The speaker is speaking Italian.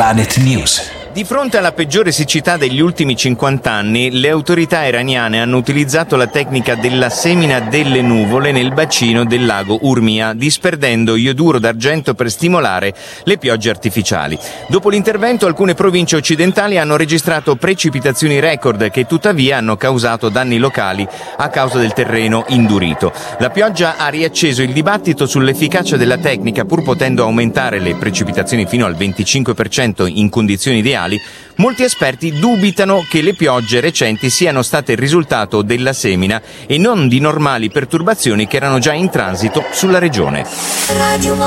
Planet News. Di fronte alla peggiore siccità degli ultimi 50 anni, le autorità iraniane hanno utilizzato la tecnica della semina delle nuvole nel bacino del lago Urmia, disperdendo ioduro d'argento per stimolare le piogge artificiali. Dopo l'intervento, alcune province occidentali hanno registrato precipitazioni record che tuttavia hanno causato danni locali a causa del terreno indurito. La pioggia ha riacceso il dibattito sull'efficacia della tecnica, pur potendo aumentare le precipitazioni fino al 25% in condizioni ideali. Molti esperti dubitano che le piogge recenti siano state il risultato della semina e non di normali perturbazioni che erano già in transito sulla regione.